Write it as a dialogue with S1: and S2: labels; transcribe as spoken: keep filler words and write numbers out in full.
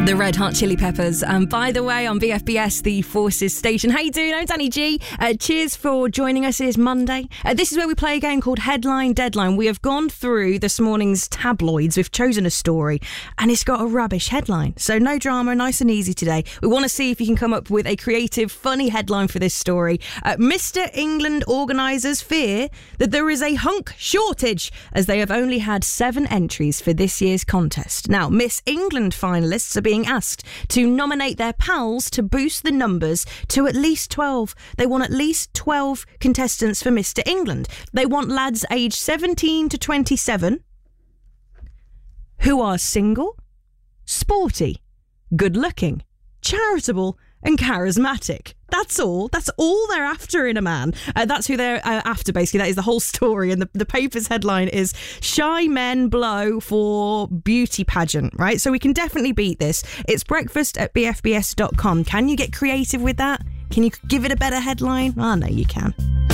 S1: The Red Hot Chili Peppers. And by the way, on B F B S, the Forces Station. How you doing? I'm Danny G. Uh, cheers for joining us. It is Monday. Uh, this is where we play a game called Headline Deadline. We have gone through this morning's tabloids. We've chosen a story and it's got a rubbish headline. So no drama, nice and easy today. We want to see if you can come up with a creative, funny headline for this story. Uh, Mister England organisers fear that there is a hunk shortage as they have only had seven entries for this year's contest. Now, Miss England finalists are being asked to nominate their pals to boost the numbers to at least twelve. They want at least twelve contestants for Mister England. They want lads aged seventeen to twenty-seven who are single, sporty, good-looking, charitable and charismatic. That's all. That's all they're after in a man. Uh, that's who they're uh, after, basically. That is the whole story. And the, the paper's headline is Shy Men Blow for Beauty Pageant, right? So we can definitely beat this. It's breakfast at b f b s dot com. Can you get creative with that? Can you give it a better headline? Oh, no, you can.